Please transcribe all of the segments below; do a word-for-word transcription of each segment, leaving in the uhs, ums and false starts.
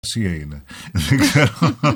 είναι. Δεν ξέρω.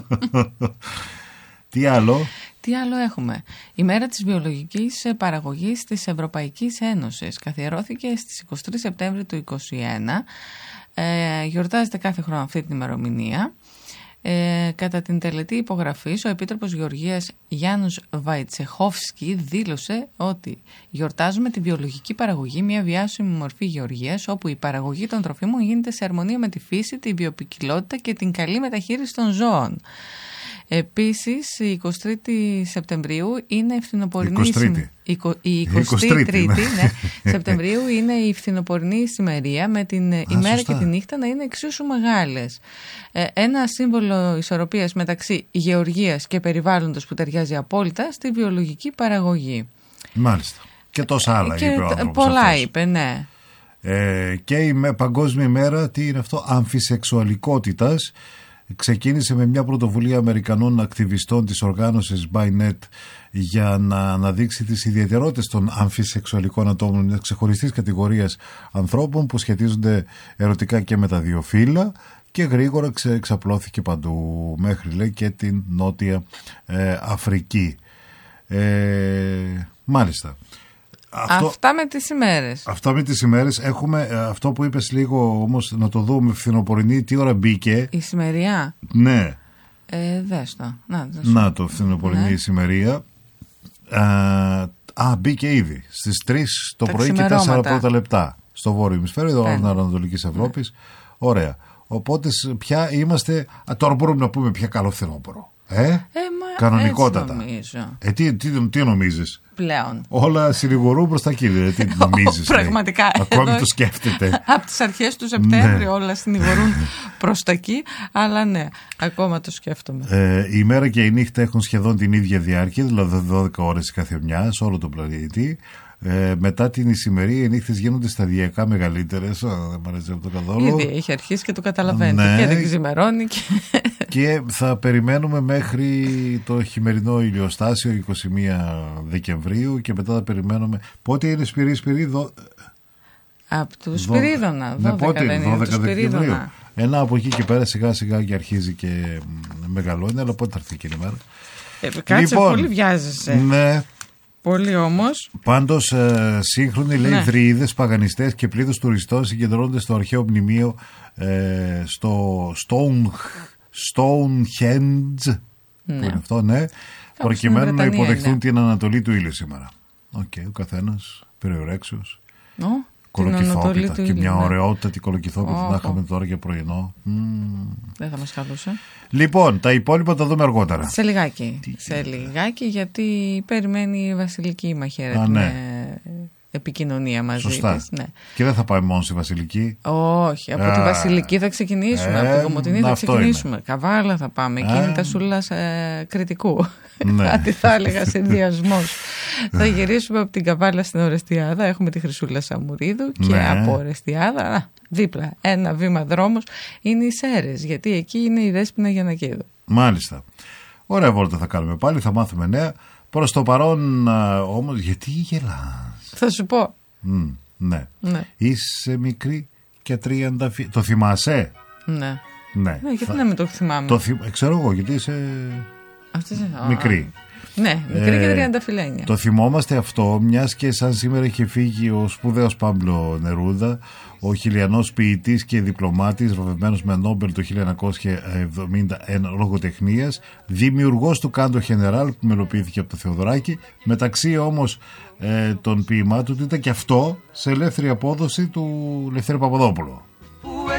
Τι άλλο? Τι άλλο έχουμε? Η μέρα της βιολογικής παραγωγής της Ευρωπαϊκής Ένωσης καθιερώθηκε στις εικοστή τρίτη Σεπτέμβρη του είκοσι ένα. Ε, γιορτάζεται κάθε χρόνο αυτή την ημερομηνία. Ε, κατά την τελετή υπογραφής, ο Επίτροπος Γεωργίας Γιάννους Βαϊτσεχόφσκι δήλωσε ότι γιορτάζουμε την βιολογική παραγωγή, μια βιώσιμη μορφή γεωργίας, όπου η παραγωγή των τροφίμων γίνεται σε αρμονία με τη φύση, την βιοποικιλότητα και την καλή μεταχείριση των ζώων. Επίσης, η εικοστή τρίτη Σεπτεμβρίου είναι η φθινοπορεινή εικοστή η εικοστή τρίτη ναι, Σεπτεμβρίου είναι η φθινοπορεινή ησημερία, με την Α, ημέρα σωστά. Και τη νύχτα να είναι εξίσου μεγάλες. Ε, ένα σύμβολο ισορροπίας μεταξύ γεωργίας και περιβάλλοντος που ταιριάζει απόλυτα στη βιολογική παραγωγή. Μάλιστα. Και τόσα άλλα και είπε ο άνθρωπος πολλά αυτός. είπε, ναι. Ε, και η Παγκόσμια ημέρα, τι είναι αυτό, αμφισεξουαλικότητας. Ξεκίνησε με μια πρωτοβουλία Αμερικανών ακτιβιστών της οργάνωσης ByNet για να αναδείξει τις ιδιαιτερότητες των αμφισεξουαλικών ατόμων, μιας ξεχωριστής κατηγορίας ανθρώπων που σχετίζονται ερωτικά και με τα δύο φύλλα, και γρήγορα εξαπλώθηκε παντού, μέχρι λέει και την Νότια ε, Αφρική. Ε, μάλιστα. Αυτό, αυτά με τις ημέρες. Αυτά με τις ημέρες. Έχουμε αυτό που είπες λίγο όμως, να το δούμε φθινοπορεινή. Τι ώρα μπήκε? Η ησημερία. Ναι. Ε, δες το. Να, δες να το φθινοπορεινή ναι. ησημερία. Α, α, μπήκε ήδη. Στις τρεις το πρωί και τέσσερα πρώτα λεπτά. Στο βόρειο ημισφαίριο, εδώ Ανατολικής Ευρώπης. Ναι. Ωραία. Οπότε πια είμαστε. Α, τώρα μπορούμε να πούμε πια καλό φθινόπωρο. Ε, ε κανονικότατα. Ε, τι, τι, τι νομίζεις? Πλέον. Όλα συνηγορούν προς τα εκεί. Τι νομίζεις? Πραγματικά. Ακόμη εδώ, το σκέφτεται. Από τις αρχές του Σεπτέμβρη ναι. όλα συνηγορούν προς τα εκεί. Αλλά ναι, ακόμα το σκέφτομαι. Ε, η μέρα και η νύχτα έχουν σχεδόν την ίδια διάρκεια, δηλαδή δώδεκα ώρες η καθεμιά σε όλο τον πλανήτη. Ε, μετά την ησημερία οι νύχτες γίνονται σταδιακά μεγαλύτερες. Δεν μ' αρέσει αυτό καθόλου. Ήδη έχει αρχίσει και το καταλαβαίνετε. Ναι. Και δεν ξημερώνει. Και... και θα περιμένουμε μέχρι το χειμερινό ηλιοστάσιο εικοστή πρώτη Δεκεμβρίου, και μετά θα περιμένουμε. Πότε είναι Σπυρί Σπυρί? Δο... Από του Σπυρίδωνα. Ναι, πότε είναι? δώδεκα Δεκεμβρίου. Ένα από εκεί και πέρα σιγά σιγά και αρχίζει και μεγαλώνει. Αλλά πότε θα έρθει εκείνη η μέρα? Ε, κάτσε, λοιπόν, πολύ βιάζεσαι. Ναι. Πολύ όμως. Πάντως ε, σύγχρονοι λέει ναι. δρυΐδες, παγανιστές και πλήθος τουριστών συγκεντρώνονται στο αρχαίο μνημείο ε, στο Stone, Stonehenge ναι. που είναι αυτό, ναι, κάπου προκειμένου να υποδεχθούν ναι. την Ανατολή του ήλιου σήμερα. Οκ, okay, ο καθένας περιορέξιος. Oh. Κολοκυθόπιτα και μια ωραιότατη κολοκυθόπιτα που θα είχαμε τώρα για πρωινό. Mm. Δεν θα μας χαλούσε. Λοιπόν, τα υπόλοιπα τα δούμε αργότερα. Σε λιγάκι. Τι... Σε λιγάκι, γιατί περιμένει η Βασιλική μαχαίρετη Α, ναι. με επικοινωνία μαζί Σωστά. της. Ναι. Και δεν θα πάει μόνο στη Βασιλική. Όχι, από Α, τη Βασιλική θα ξεκινήσουμε. Ε, από την Κομοτηνή θα ξεκινήσουμε. Είναι. Καβάλα θα πάμε. Εκεί είναι τα σούλα ε, κριτικού. Ναι. Κάτι θα έλεγα συνδυασμός. Θα γυρίσουμε από την Καβάλα στην Ορεστιάδα. Έχουμε τη Χρυσούλα Σαμουρίδου και ναι. από Ορεστιάδα δίπλα ένα βήμα δρόμος είναι οι Σέρρες, γιατί εκεί είναι η Δέσποινα Γιαννακίδου. Μάλιστα. Ωραία βόλτα θα κάνουμε πάλι, θα μάθουμε νέα. Προς το παρόν όμως, γιατί γελάς? Θα σου πω. Mm, ναι. ναι. Είσαι μικρή και τριάντα φι... Το θυμάσαι? Ναι. Ναι. ναι γιατί θα... να μην το θυμάμαι? Το θυ... Ξέρω εγώ, γιατί είσαι Αυτής... μικρή. Ναι, μικρή ε, και τριάντα φιλένια. Το θυμόμαστε αυτό, μιας και σαν σήμερα είχε φύγει ο σπουδαίος Πάμπλο Νερούδα, ο χιλιανός ποιητής και διπλωμάτης, βραβευμένος με Νόμπελ το χίλια εννιακόσια εβδομήντα ένα λογοτεχνίας, δημιουργός του Κάντο Χενεράλ που μελοποιήθηκε από το Θεοδωράκη. Μεταξύ όμως ε, των ποιημάτων του ήταν και αυτό σε ελεύθερη απόδοση του Λευτέρη Παπαδόπουλου.